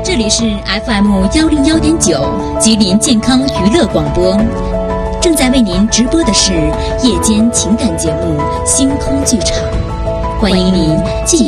这里是 FM101.9吉林健康娱乐广播，正在为您直播的是夜间情感节目《星空剧场》，欢迎您继